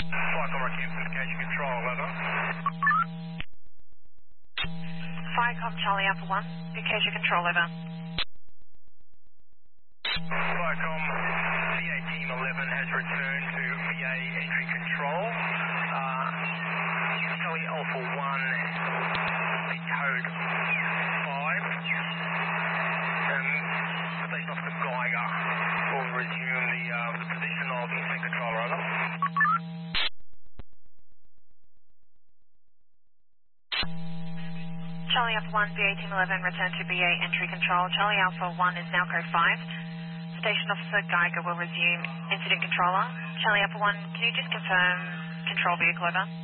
Flycom Rocky Communication Control, over. Flycom Charlie Alpha 1, Communication Control, over. Flycom, VA Team 11 has returned to VA entry control. Charlie Alpha 1, the code 5. Station Officer Geiger will resume the position of instant controller, over. Charlie Alpha 1, VA Team 11, return to VA entry control. Charlie Alpha 1 is now code 5. Station Officer Geiger will resume incident controller. Charlie Alpha 1, can you just confirm control vehicle, over?